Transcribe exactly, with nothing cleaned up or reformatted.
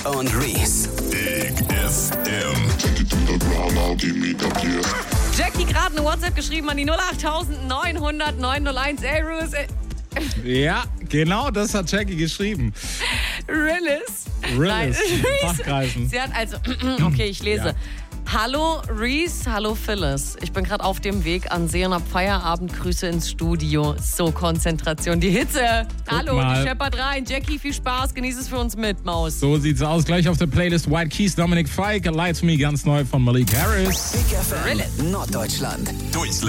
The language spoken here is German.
und Reese. Big F M. Jackie gerade eine WhatsApp geschrieben an die null acht neun null null neun null eins. Ey, Reese, ey. Ja, genau das hat Jackie geschrieben. Rillis. Rillis. Fachkreisen. Sie hat also, okay, ich lese. Ja. Hallo Reese, hallo Phyllis. Ich bin gerade auf dem Weg an See und hab Feierabend. Grüße ins Studio. So, Konzentration, die Hitze. Guck hallo, mal. die scheppert rein. Jackie, viel Spaß, genieß es für uns mit, Maus. So sieht's aus. Gleich auf der Playlist White Keys, Dominic Fike, Lie to Me, ganz neu von Malik Harris. Big F M Norddeutschland. Durchs